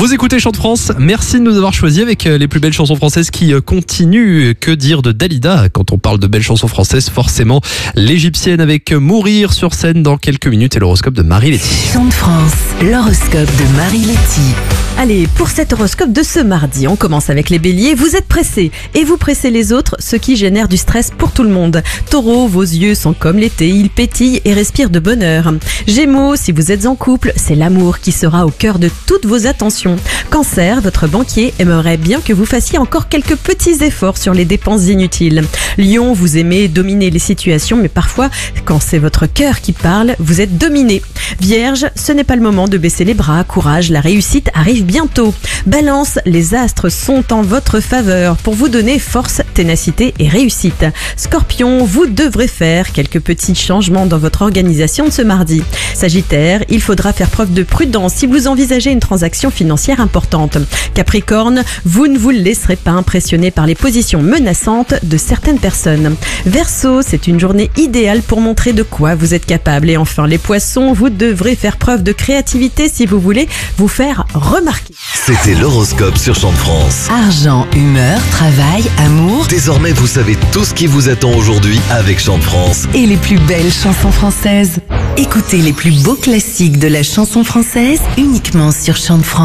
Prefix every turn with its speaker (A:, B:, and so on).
A: Vous écoutez Chant de France, merci de nous avoir choisis avec les plus belles chansons françaises qui continuent. Que dire de Dalida? Quand on parle de belles chansons françaises, forcément l'égyptienne avec Mourir sur scène dans quelques minutes et l'horoscope de Marie Letty.
B: Chant de France, l'horoscope de Marie Letty.
C: Allez, pour cet horoscope de ce mardi, on commence avec les béliers. Vous êtes pressés et vous pressez les autres, ce qui génère du stress pour tout le monde. Taureau, vos yeux sont comme l'été, ils pétillent et respirent de bonheur. Gémeaux, si vous êtes en couple, c'est l'amour qui sera au cœur de toutes vos attentions. Cancer, votre banquier aimerait bien que vous fassiez encore quelques petits efforts sur les dépenses inutiles. Lion, vous aimez dominer les situations, mais parfois, quand c'est votre cœur qui parle, vous êtes dominé. Vierge, ce n'est pas le moment de baisser les bras, courage, la réussite arrive bientôt. Balance, les astres sont en votre faveur pour vous donner force, ténacité et réussite. Scorpion, vous devrez faire quelques petits changements dans votre organisation de ce mardi. Sagittaire, il faudra faire preuve de prudence si vous envisagez une transaction financière importante. Capricorne, vous ne vous laisserez pas impressionner par les positions menaçantes de certaines personnes. Verseau, c'est une journée idéale pour montrer de quoi vous êtes capable. Et enfin, les poissons, vous devrez faire preuve de créativité si vous voulez vous faire remarquer.
D: C'était l'horoscope sur Chant de France.
B: Argent, humeur, travail, amour
D: Désormais, vous savez tout ce qui vous attend aujourd'hui avec Chant de France.
B: et les plus belles chansons françaises. Écoutez les plus beaux classiques de la chanson française uniquement sur Chant de France.